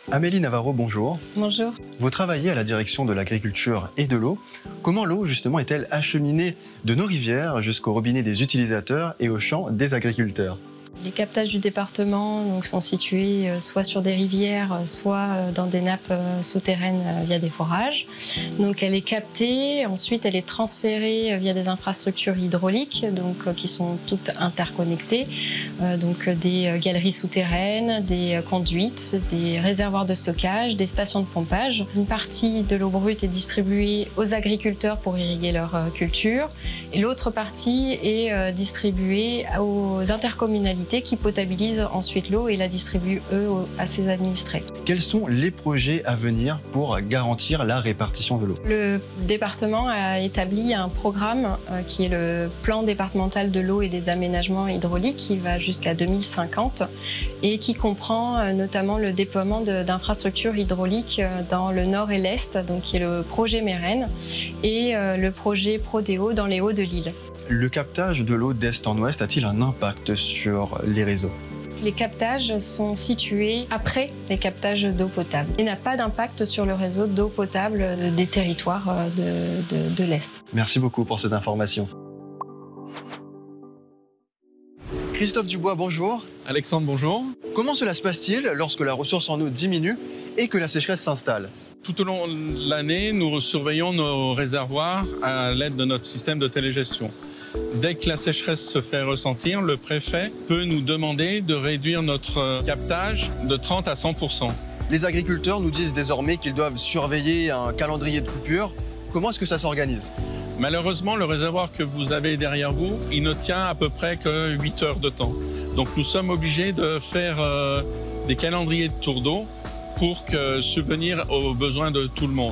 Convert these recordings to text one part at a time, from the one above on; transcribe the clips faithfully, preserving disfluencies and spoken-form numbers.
Amélie Navarro, bonjour. Bonjour. Vous travaillez à la direction de l'agriculture et de l'eau. Comment l'eau, justement, est-elle acheminée de nos rivières jusqu'au robinet des utilisateurs et aux champs des agriculteurs ? Les captages du département donc, sont situés soit sur des rivières, soit dans des nappes souterraines via des forages. Donc elle est captée, ensuite elle est transférée via des infrastructures hydrauliques donc, qui sont toutes interconnectées. Donc des galeries souterraines, des conduites, des réservoirs de stockage, des stations de pompage. Une partie de l'eau brute est distribuée aux agriculteurs pour irriguer leur culture et l'autre partie est distribuée aux intercommunalités qui potabilisent ensuite l'eau et la distribuent, eux, à ses administrés. Quels sont les projets à venir pour garantir la répartition de l'eau ? Le département a établi un programme euh, qui est le plan départemental de l'eau et des aménagements hydrauliques qui va jusqu'à deux mille cinquante et qui comprend euh, notamment le déploiement d'infrastructures hydrauliques euh, dans le nord et l'est, donc qui est le projet Mérène, et euh, le projet Prodéo dans les Hauts de l'Île. Le captage de l'eau d'est en ouest a-t-il un impact sur les réseaux ? Les captages sont situés après les captages d'eau potable. Il n'a pas d'impact sur le réseau d'eau potable des territoires de, de, de l'Est. Merci beaucoup pour ces informations. Christophe Dubois, bonjour. Alexandre, bonjour. Comment cela se passe-t-il lorsque la ressource en eau diminue et que la sécheresse s'installe ? Tout au long de l'année, nous surveillons nos réservoirs à l'aide de notre système de télégestion. Dès que la sécheresse se fait ressentir, le préfet peut nous demander de réduire notre captage de trente à cent pour cent. Les agriculteurs nous disent désormais qu'ils doivent surveiller un calendrier de coupure. Comment est-ce que ça s'organise ? Malheureusement, le réservoir que vous avez derrière vous, il ne tient à peu près que huit heures de temps. Donc nous sommes obligés de faire euh, des calendriers de tours d'eau pour que, subvenir aux besoins de tout le monde.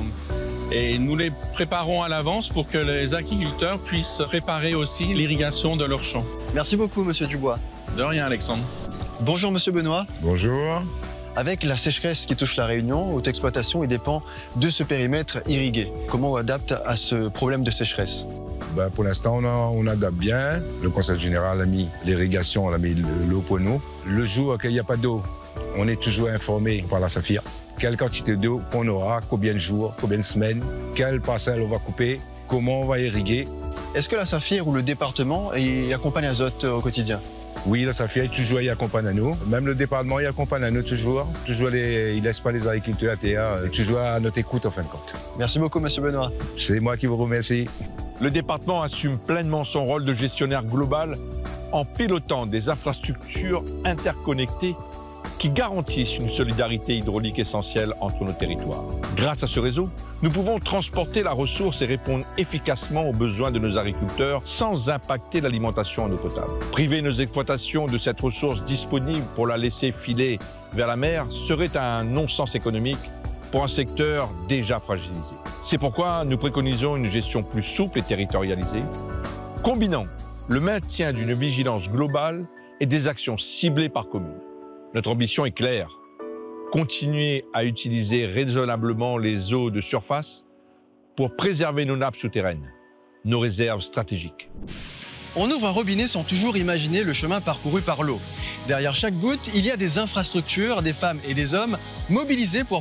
Et nous les préparons à l'avance pour que les agriculteurs puissent préparer aussi l'irrigation de leurs champs. Merci beaucoup, monsieur Dubois. De rien, Alexandre. Bonjour, monsieur Benoît. Bonjour. Avec la sécheresse qui touche la Réunion, votre exploitation dépend de ce périmètre irrigué. Comment on adapte à ce problème de sécheresse ? Ben pour l'instant, on, on adapte bien. Le Conseil général a mis l'irrigation, on a mis l'eau pour nous. Le jour qu'il n'y a pas d'eau, on est toujours informé par la SAFIR. Quelle quantité d'eau qu'on aura, combien de jours, combien de semaines, quelle parcelle on va couper, comment on va irriguer. Est-ce que la SAFIR ou le département y accompagne Azote au quotidien ? Oui, la SAFIR toujours y accompagne à nous. Même le département y accompagne à nous toujours. Toujours les, il ne laisse pas les agriculteurs à terre, toujours à notre écoute en fin de compte. Merci beaucoup, monsieur Benoît. C'est moi qui vous remercie. Le département assume pleinement son rôle de gestionnaire global en pilotant des infrastructures interconnectées qui garantissent une solidarité hydraulique essentielle entre nos territoires. Grâce à ce réseau, nous pouvons transporter la ressource et répondre efficacement aux besoins de nos agriculteurs sans impacter l'alimentation en eau potable. Priver nos exploitations de cette ressource disponible pour la laisser filer vers la mer serait un non-sens économique pour un secteur déjà fragilisé. C'est pourquoi nous préconisons une gestion plus souple et territorialisée, combinant le maintien d'une vigilance globale et des actions ciblées par commune. Notre ambition est claire, continuer à utiliser raisonnablement les eaux de surface pour préserver nos nappes souterraines, nos réserves stratégiques. On ouvre un robinet sans toujours imaginer le chemin parcouru par l'eau. Derrière chaque goutte, il y a des infrastructures, des femmes et des hommes mobilisés pour